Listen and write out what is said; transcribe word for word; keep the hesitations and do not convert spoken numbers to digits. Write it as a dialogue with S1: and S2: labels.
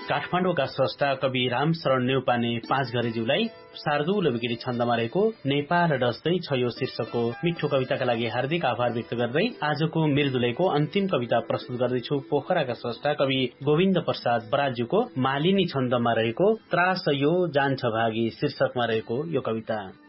S1: काठमाडौँका स्रष्टा कवि रामशरण नेउपाने पाँच घरेज्यूलाई शार्दूल विकिरी छन्दमा रहेको नेपाल डस्दै छ यो शीर्षकको मिठो कविताका लागि हार्दिक आभार व्यक्त गर्दै आजको मृदुलयको अन्तिम कविता प्रस्तुत गर्दैछु। पोखराका स्रष्टा कवि गोविन्द प्रसाद बराज्यूको मालिनी छन्दमा रहेको त्रास यो जान्छ भागी शीर्षकमा रहेको यो कविता।